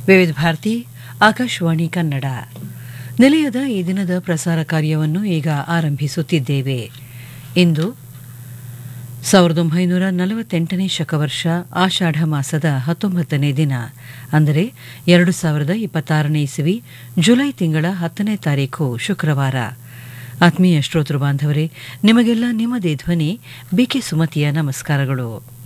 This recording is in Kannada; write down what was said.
ವಿವಿಧ ಭಾರತಿ ಆಕಾಶವಾಣಿ ಕನ್ನಡ ನಿಲಯದ ಈ ದಿನದ ಪ್ರಸಾರ ಕಾರ್ಯವನ್ನು ಈಗ ಆರಂಭಿಸುತ್ತಿದ್ದೇವೆ. ಇಂದು 1948ನೇ ಶಕವರ್ಷ ಆಷಾಢ ಮಾಸದ 19ನೇ ದಿನ, ಅಂದರೆ 2026ನೇ ಇಸವಿ ಜುಲೈ ತಿಂಗಳ 10ನೇ ತಾರೀಖು ಶುಕ್ರವಾರ. ಆತ್ಮೀಯ ಶ್ರೋತೃ ಬಾಂಧವರೇ, ನಿಮಗೆಲ್ಲ ನಿಮ್ಮದೇ ಧ್ವನಿ ಬಿಕೆ ಸುಮತಿಯ ನಮಸ್ಕಾರಗಳು.